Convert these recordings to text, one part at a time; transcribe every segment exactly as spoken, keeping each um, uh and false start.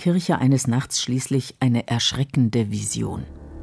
Kircher eines Nachts schließlich eine erschreckende Vision.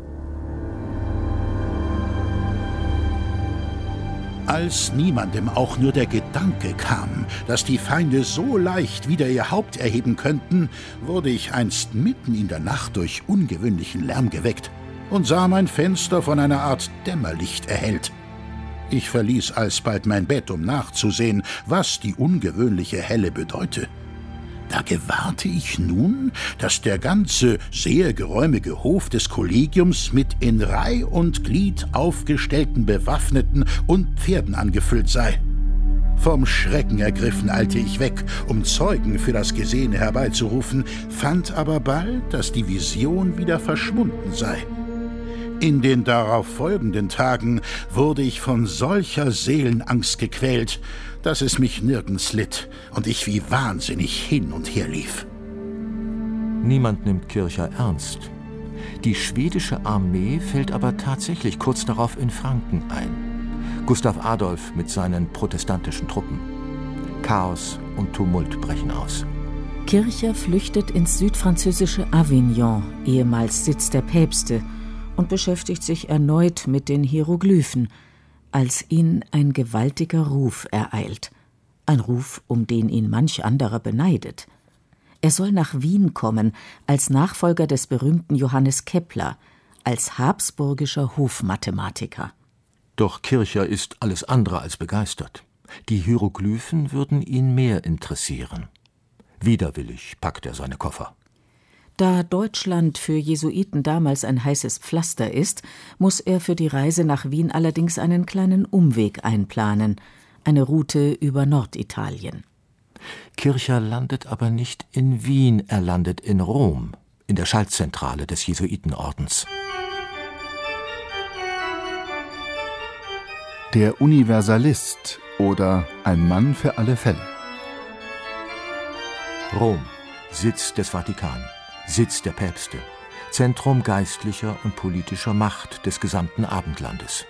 Als niemandem auch nur der Gedanke kam, dass die Feinde so leicht wieder ihr Haupt erheben könnten, wurde ich einst mitten in der Nacht durch ungewöhnlichen Lärm geweckt und sah mein Fenster von einer Art Dämmerlicht erhellt. Ich verließ alsbald mein Bett, um nachzusehen, was die ungewöhnliche Helle bedeute. Da gewahrte ich nun, dass der ganze sehr geräumige Hof des Kollegiums mit in Reih und Glied aufgestellten Bewaffneten und Pferden angefüllt sei. Vom Schrecken ergriffen eilte ich weg, um Zeugen für das Gesehene herbeizurufen, fand aber bald, dass die Vision wieder verschwunden sei. In den darauf folgenden Tagen wurde ich von solcher Seelenangst gequält, dass es mich nirgends litt und ich wie wahnsinnig hin und her lief. Niemand nimmt Kircher ernst. Die schwedische Armee fällt aber tatsächlich kurz darauf in Franken ein. Gustav Adolf mit seinen protestantischen Truppen. Chaos und Tumult brechen aus. Kircher flüchtet ins südfranzösische Avignon, ehemals Sitz der Päpste, und beschäftigt sich erneut mit den Hieroglyphen, als ihn ein gewaltiger Ruf ereilt. Ein Ruf, um den ihn manch anderer beneidet. Er soll nach Wien kommen, als Nachfolger des berühmten Johannes Kepler, als habsburgischer Hofmathematiker. Doch Kircher ist alles andere als begeistert. Die Hieroglyphen würden ihn mehr interessieren. Widerwillig packt er seine Koffer. Da Deutschland für Jesuiten damals ein heißes Pflaster ist, muss er für die Reise nach Wien allerdings einen kleinen Umweg einplanen, eine Route über Norditalien. Kircher landet aber nicht in Wien, er landet in Rom, in der Schaltzentrale des Jesuitenordens. Der Universalist oder ein Mann für alle Fälle. Rom, Sitz des Vatikan. Sitz der Päpste, Zentrum geistlicher und politischer Macht des gesamten Abendlandes.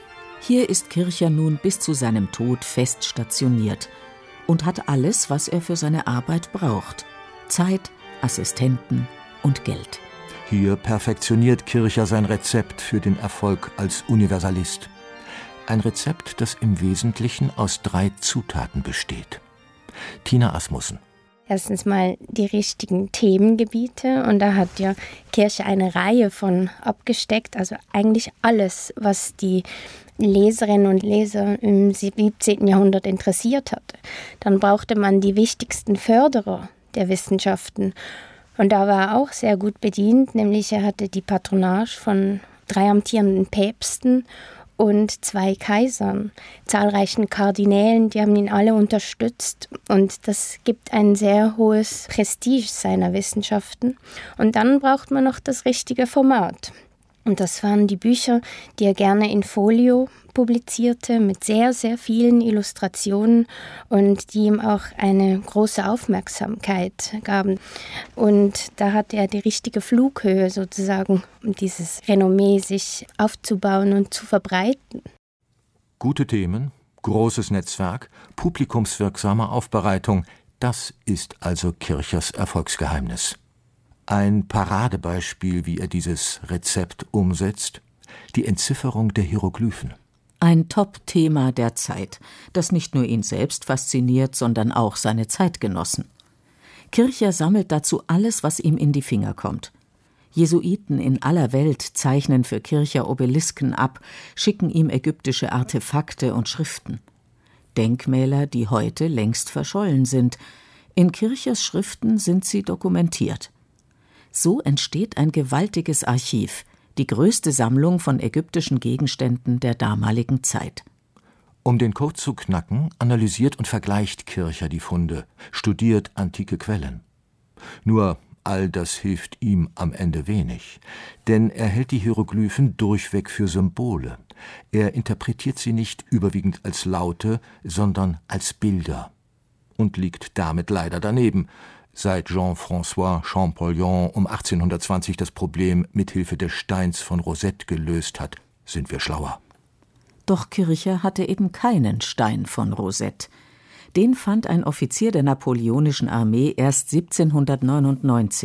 Hier ist Kircher nun bis zu seinem Tod fest stationiert und hat alles, was er für seine Arbeit braucht: Zeit, Assistenten und Geld. Hier perfektioniert Kircher sein Rezept für den Erfolg als Universalist. Ein Rezept, das im Wesentlichen aus drei Zutaten besteht. Tina Asmussen. Erstens mal die richtigen Themengebiete, und da hat ja Kircher eine Reihe von abgesteckt, also eigentlich alles, was die Leserinnen und Leser im siebzehnten Jahrhundert interessiert hatte. Dann brauchte man die wichtigsten Förderer der Wissenschaften, und da war er auch sehr gut bedient, nämlich er hatte die Patronage von drei amtierenden Päpsten und zwei Kaisern, zahlreichen Kardinälen, die haben ihn alle unterstützt, und das gibt ein sehr hohes Prestige seiner Wissenschaften. Und dann braucht man noch das richtige Format. Und das waren die Bücher, die er gerne in Folio publizierte, mit sehr, sehr vielen Illustrationen und die ihm auch eine große Aufmerksamkeit gaben. Und da hat er die richtige Flughöhe sozusagen, um dieses Renommee sich aufzubauen und zu verbreiten. Gute Themen, großes Netzwerk, publikumswirksame Aufbereitung, das ist also Kirchers Erfolgsgeheimnis. Ein Paradebeispiel, wie er dieses Rezept umsetzt: die Entzifferung der Hieroglyphen. Ein Top-Thema der Zeit, das nicht nur ihn selbst fasziniert, sondern auch seine Zeitgenossen. Kircher sammelt dazu alles, was ihm in die Finger kommt. Jesuiten in aller Welt zeichnen für Kircher Obelisken ab, schicken ihm ägyptische Artefakte und Schriften. Denkmäler, die heute längst verschollen sind. In Kirchers Schriften sind sie dokumentiert. So entsteht ein gewaltiges Archiv, die größte Sammlung von ägyptischen Gegenständen der damaligen Zeit. Um den Code zu knacken, analysiert und vergleicht Kircher die Funde, studiert antike Quellen. Nur all das hilft ihm am Ende wenig, denn er hält die Hieroglyphen durchweg für Symbole. Er interpretiert sie nicht überwiegend als Laute, sondern als Bilder. Und liegt damit leider daneben. Seit Jean-François Champollion um achtzehnhundertzwanzig das Problem mithilfe des Steins von Rosette gelöst hat, sind wir schlauer. Doch Kircher hatte eben keinen Stein von Rosette. Den fand ein Offizier der napoleonischen Armee erst siebzehnhundertneunundneunzig.